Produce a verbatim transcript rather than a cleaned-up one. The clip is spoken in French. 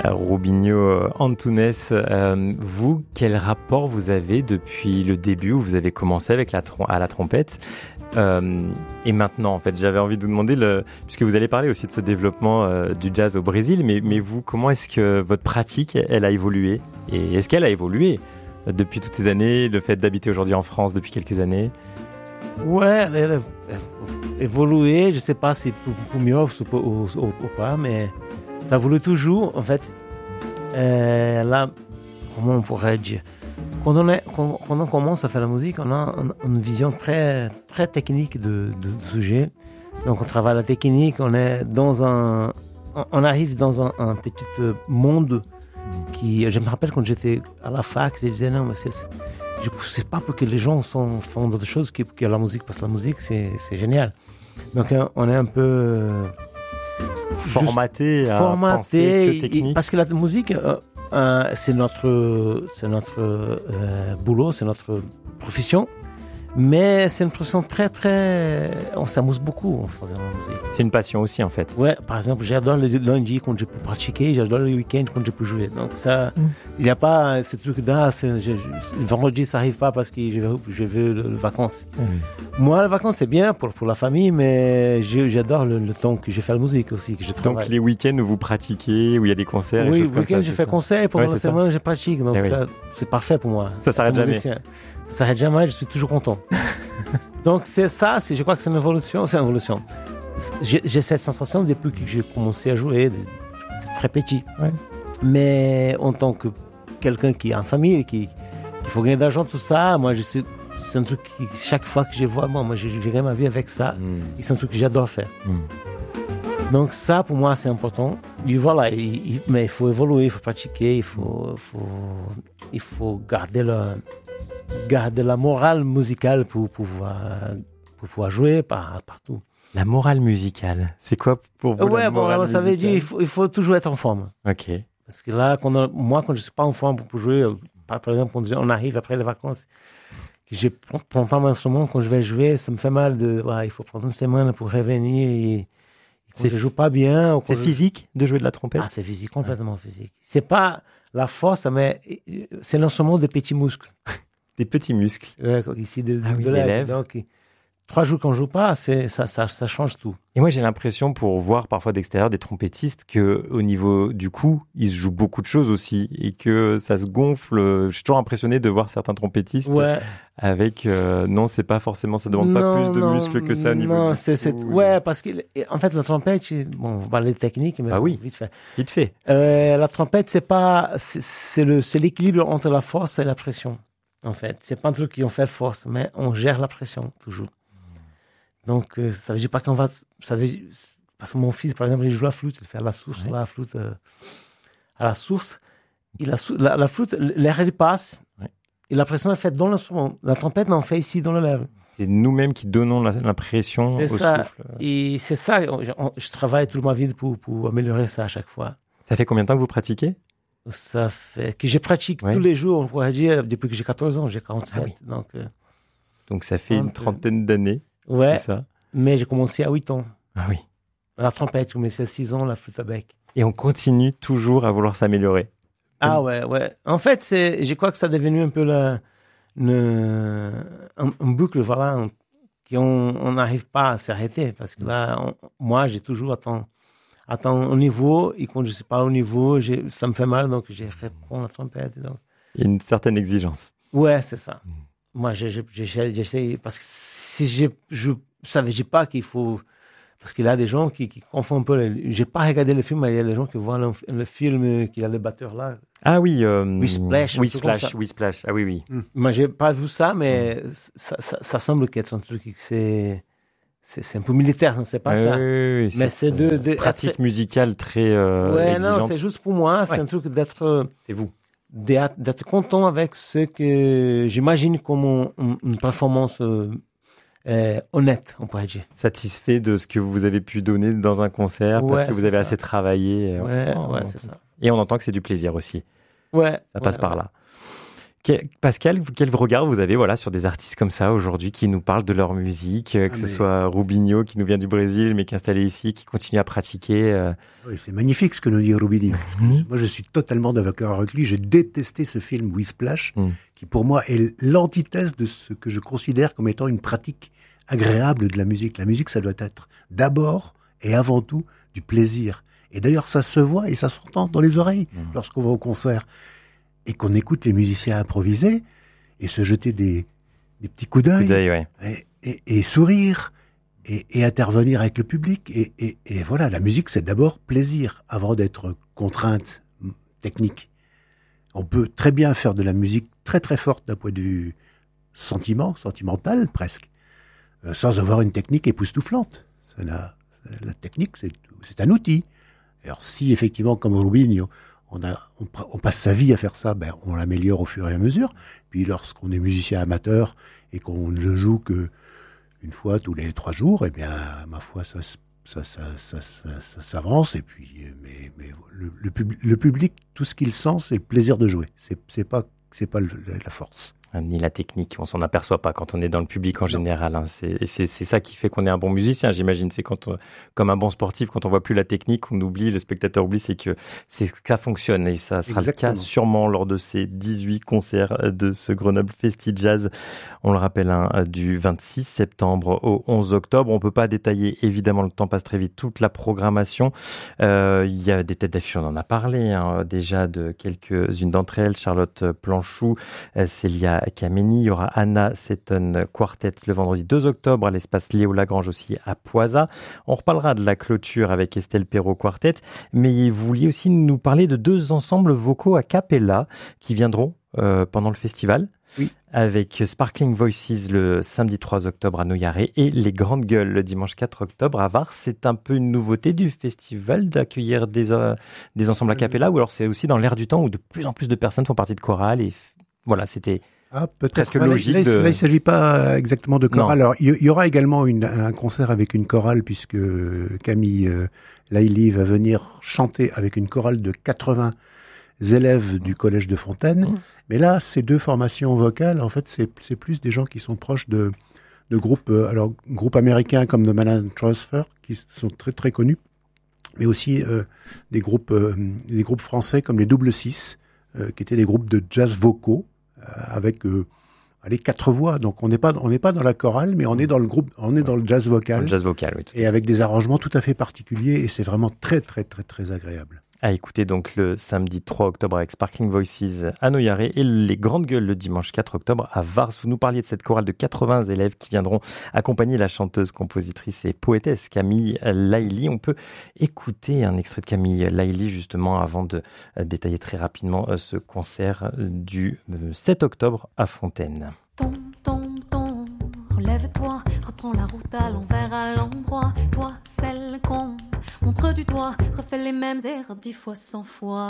Rubinho Antunes, euh, vous, quel rapport vous avez depuis le début où vous avez commencé avec la trom- à la trompette euh, et maintenant, en fait, j'avais envie de vous demander, le, puisque vous allez parler aussi de ce développement euh, du jazz au Brésil, mais, mais vous, comment est-ce que votre pratique, elle a évolué? Et est-ce qu'elle a évolué depuis toutes ces années, le fait d'habiter aujourd'hui en France depuis quelques années? Ouais, elle a évolué, je ne sais pas si pour, pour mieux ou, ou, ou, ou pas, mais ça évolue toujours. En fait, euh, là, comment on pourrait dire, quand on, est, quand, quand on commence à faire la musique, on a une, une vision très, très technique de, de, de sujet. Donc, on travaille la technique, on est dans un, on arrive dans un, un petit monde qui, je me rappelle quand j'étais à la fac, je disais non, mais c'est, c'est je ne sais pas pour que les gens sont, font d'autres choses que, que la musique, parce que la musique, c'est, c'est génial. Donc, on est un peu euh, formaté à formaté, penser que technique. Parce que la musique, euh, euh, c'est notre, c'est notre euh, boulot, c'est notre profession. Mais c'est une profession très, très... On s'amuse beaucoup en faisant la musique. C'est une passion aussi, en fait. Ouais, par exemple, j'adore le lundi quand je peux pratiquer, j'adore le week-end quand je peux jouer. Donc ça, mm. il n'y a pas ce truc-là, c'est, je, je, le vendredi, ça n'arrive pas parce que je veux, je veux le, le vacances. Mm. Moi, les vacances, c'est bien pour, pour la famille, mais je, j'adore le, le temps que je fais la musique aussi, que je travaille. Donc les week-ends où vous pratiquez, où il y a des concerts, oui, et choses comme ça. Oui, le week-end, je fais concert et pendant ouais, la semaine, je pratique. Donc eh ça, oui. c'est parfait pour moi. Ça s'arrête jamais. Ça s'arrête jamais, je suis toujours content. Donc c'est ça, c'est, je crois que c'est une évolution. C'est une évolution. J'ai, j'ai cette sensation depuis que j'ai commencé à jouer, de, de très petit. Ouais. Mais en tant que quelqu'un qui a une famille, qui, qui faut gagner d'argent, tout ça, moi je suis, c'est un truc qui, chaque fois que je vois, bon, moi je, je gagne ma vie avec ça. Mm. Et c'est un truc que j'adore faire. Mm. Donc ça, pour moi, c'est important. Et voilà, il, il, mais il faut évoluer, il faut pratiquer, il faut, faut, il faut garder le... garder la morale musicale pour pouvoir, pour pouvoir jouer par, partout. La morale musicale, c'est quoi pour vous ouais, la morale bon, musicale? Ça veut dire qu'il faut, il faut toujours être en forme. Ok. Parce que là, quand on, moi, quand je ne suis pas en forme pour jouer, par exemple, quand on arrive après les vacances, que je ne prends pas mon instrument, quand je vais jouer, ça me fait mal. De, ouais, il faut prendre une semaine pour revenir. Et, c'est je ne joue pas bien. C'est physique je... de jouer de la trompette? Ah, c'est physique, complètement ouais. physique. Ce n'est pas la force, mais c'est l'instrument des petits muscles. Des petits muscles. Ouais, ici, de, ah de, oui, de lèvres. Donc, trois jours qu'on ne joue pas, c'est, ça, ça, ça change tout. Et moi, j'ai l'impression, pour voir parfois d'extérieur des trompettistes, qu'au niveau du cou, ils se jouent beaucoup de choses aussi et que ça se gonfle. Je suis toujours impressionné de voir certains trompettistes ouais. avec... Euh, non, c'est pas forcément... Ça ne demande non, pas plus de non, muscles que ça au niveau non, du c'est, cou. C'est, ouais, parce que, en fait, la trompette, bon, on parlait de technique, mais ah bon, oui. vite fait. Vite fait. Euh, la trompette, c'est pas... C'est, c'est, le, c'est l'équilibre entre la force et la pression. En fait, c'est pas un truc qui on fait force, mais on gère la pression toujours. Donc, euh, ça veut dire pas qu'on va. Ça veut, parce que mon fils, par exemple, il joue la flûte, il fait à la source, ouais. la flûte euh, à la source. Il a, la, la flûte, l'air il passe, ouais. et la pression est faite dans l'instrument. La trompette, on fait ici dans le lèvre. C'est nous-mêmes qui donnons la, la pression c'est au ça. souffle. Et c'est ça. Je, je travaille toute ma vie pour, pour améliorer ça à chaque fois. Ça fait combien de temps que vous pratiquez? Ça fait que je pratique ouais. tous les jours, on pourrait dire, depuis que j'ai quatorze ans, j'ai quarante-sept. Ah oui. donc, euh, donc ça fait une trentaine d'années. Ouais, c'est ça. Mais j'ai commencé à huit ans. Ah oui. La trompette, j'ai commencé à six ans, la flûte à bec. Et on continue toujours à vouloir s'améliorer. Ah ouais, ouais. En fait, c'est, je crois que ça est devenu un peu la, une, un, un boucle, voilà, qu'on n'arrive pas à s'arrêter. Parce que là, on, moi, j'ai toujours attendu. Attends au niveau, et quand je ne suis pas au niveau, j'ai, ça me fait mal, donc je réponds la trompette. Donc. Il y a une certaine exigence. Ouais, c'est ça. Mm. Moi, j'essaie, parce que si je ne savais pas qu'il faut... Parce qu'il y a des gens qui, qui confondent un peu... Les, je n'ai pas regardé le film, mais il y a des gens qui voient le, le film, qu'il y a le batteur là. Ah oui. Euh, We Splash. We Splash, We Splash. Ah oui, oui. Mm. Moi, je n'ai pas vu ça, mais mm. ça, ça, ça semble qu'être un truc qui c'est... C'est, c'est un peu militaire, c'est pas oui, ça. Oui, oui, mais c'est, c'est de, de pratique être... musicale très euh, ouais, exigeante. Non, c'est juste pour moi. Ouais. C'est un truc d'être. C'est vous. D'être, d'être content avec ce que j'imagine comme une, une performance euh, euh, honnête, on pourrait dire. Satisfait de ce que vous avez pu donner dans un concert ouais, parce que vous avez ça. assez travaillé. Ouais, oh, ouais, c'est ça. Et on entend que c'est du plaisir aussi. Ouais. Ça passe ouais, par ouais. là. Que- Pascal, quel regard vous avez voilà, sur des artistes comme ça aujourd'hui qui nous parlent de leur musique, euh, que Ah, ce mais- soit Rubinho qui nous vient du Brésil mais qui est installé ici, qui continue à pratiquer euh, Oui, c'est magnifique ce que nous dit Rubini. Parce que Mhm. Moi, je suis totalement d'accord avec lui. J'ai détesté ce film Whiplash, Mhm. qui pour moi est l'antithèse de ce que je considère comme étant une pratique agréable de la musique. La musique, ça doit être d'abord et avant tout du plaisir. Et d'ailleurs, ça se voit et ça s'entend dans les oreilles Mhm. lorsqu'on va au concert et qu'on écoute les musiciens improviser et se jeter des, des petits coups coup d'œil d'œil, ouais. et, et- et sourire et, et intervenir avec le public. Et, et- et voilà, la musique, c'est d'abord plaisir avant d'être contrainte mm, technique. On peut très bien faire de la musique très très forte d'un point de vue sentiment, sentimental presque, euh, sans avoir une technique époustouflante. Ça n'a- la technique, c'est c'est un outil. Alors si effectivement, comme Rubinho, on, a, on, pra- on passe sa vie à faire ça, ben, on l'améliore au fur et à mesure. Puis lorsqu'on est musicien amateur et qu'on ne joue que une fois tous les trois jours, eh bien, ma foi, ça, s- ça, ça, ça, ça, ça s'avance. Et puis, euh, mais, mais le, le, pub- le public, tout ce qu'il sent, c'est le plaisir de jouer. C'est, c'est pas, c'est pas le- la force. Ni la technique, on s'en aperçoit pas quand on est dans le public en Non. général. Hein. C'est, et c'est, c'est ça qui fait qu'on est un bon musicien, j'imagine. C'est quand, on- comme un bon sportif, quand on voit plus la technique, on oublie, le spectateur oublie, c'est que c'est que ça fonctionne. Et ça sera Exactement. le cas sûrement lors de ces dix-huit concerts de ce Grenoble Festi Jazz. On le rappelle, hein, du vingt-six septembre au onze octobre. On peut pas détailler, évidemment, le temps passe très vite, toute la programmation. Euh, Il y a des têtes d'affiche, on en a parlé hein, déjà de quelques-unes d'entre elles. Charlotte Planchou, euh, Célia Kameni, il y aura Anna Seton Quartet le vendredi deux octobre à l'espace Léo Lagrange aussi à Poisa. On reparlera de la clôture avec Estelle Perrault Quartet, mais vous vouliez aussi nous parler de deux ensembles vocaux a cappella qui viendront euh, pendant le festival. Oui. Avec Sparkling Voices le samedi trois octobre à Noyaré et les Grandes Gueules le dimanche quatre octobre à Vars. C'est un peu une nouveauté du festival d'accueillir des, euh, des ensembles a cappella ou alors c'est aussi dans l'air du temps où de plus en plus de personnes font partie de chorales et f- voilà, c'était Ah, peut-être. Presque Ah, là, logique Là, il- de- là, il ne s'agit pas exactement de chorale. Non. Alors, il y, il y aura également une, un concert avec une chorale, puisque Camille euh, Laïli va venir chanter avec une chorale de quatre-vingts élèves du Collège de Fontaine. Mmh. Mais là, ces deux formations vocales, en fait, c'est c'est plus des gens qui sont proches de, de groupes, euh, alors, groupes américains comme The Manhattan Transfer, qui sont très, très connus, mais aussi euh, des, groupes, euh, des groupes français comme les Double Six, euh, qui étaient des groupes de jazz vocaux, euh, avec euh, allez, quatre voix. Donc on n'est pas on n'est pas dans la chorale, mais on est dans le groupe, on est dans le jazz vocal, le jazz vocal. Oui, tout à fait. et avec des arrangements tout à fait particuliers, et c'est vraiment très très très très agréable. À écouter donc le samedi trois octobre avec Sparkling Voices à Noyaré et les Grandes Gueules le dimanche quatre octobre à Vars. Vous nous parliez de cette chorale de quatre-vingts élèves qui viendront accompagner la chanteuse, compositrice et poétesse Camille Laïli. On peut écouter un extrait de Camille Laïli justement avant de détailler très rapidement ce concert du sept octobre à Fontaine. Tombe, tombe, tombe, relève-toi, reprends la route à l'envers, à l'endroit. Toi, celle qu'on montre du doigt, refais les mêmes erreurs dix fois, cent fois.